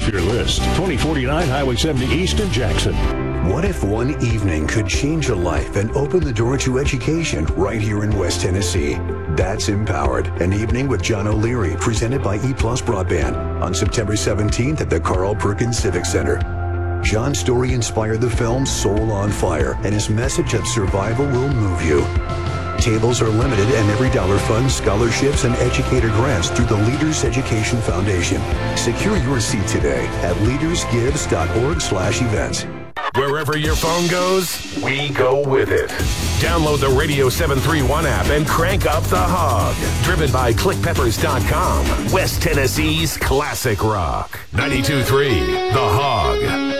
your list. 2049 Highway 70 East in Jackson. What if one evening could change a life and open the door to education right here in West Tennessee? That's Empowered, an evening with John O'Leary, presented by E+ Broadband on September 17th at the Carl Perkins Civic Center. John's story inspired the film Soul on Fire, and his message of survival will move you. Tables are limited, and every dollar funds scholarships and educator grants through the Leaders Education Foundation. Secure your seat today at leadersgives.org/events. Wherever your phone goes, we go with it. Download the Radio 731 app and crank up the hog. Driven by ClickPeppers.com. West Tennessee's classic rock. 92.3 The Hog.